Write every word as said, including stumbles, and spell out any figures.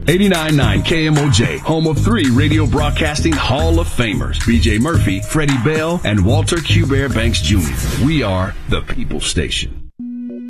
eighty-nine point nine K M O J, home of three radio broadcasting Hall of Famers, B J Murphy, Freddie Bell, and Walter Q. Bear Banks Junior We are the People Station.